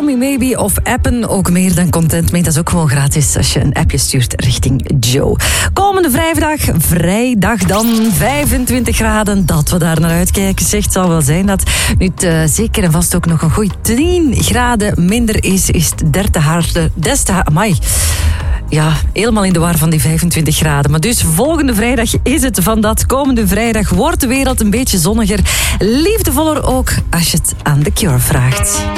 Me Maybe of appen. Ook meer dan content mee. Dat is ook gewoon gratis als je een appje stuurt richting Joe. Komende vrijdag dan 25 graden. Dat we daar naar uitkijken, zegt, zal wel zijn dat nu het zeker en vast ook nog een goeie 10 graden minder is het des te amai. Ja, helemaal in de war van die 25 graden. Maar dus volgende vrijdag is het van dat. Komende vrijdag wordt de wereld een beetje zonniger. Liefdevoller ook als je het aan The Cure vraagt.